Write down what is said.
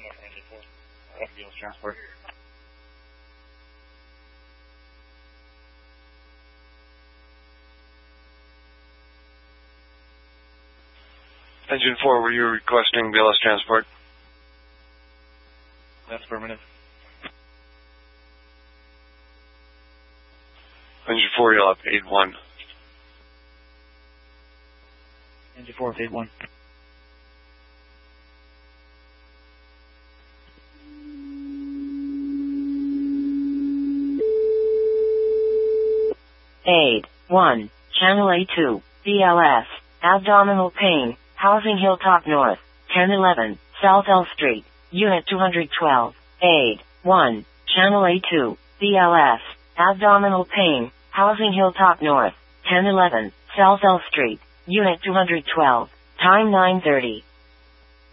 BLS transport. Engine 4, were you requesting BLS transport? That's affirmative. Engine 4, you'll have 8-1. Engine 4 with 8-1. Aid 1, Channel A2, BLS, abdominal pain, Housing Hilltop North, 1011, South L Street, Unit 212. Aid 1, Channel A2, BLS, abdominal pain, Housing Hilltop North, 1011, South L Street, Unit 212. Time 9:30.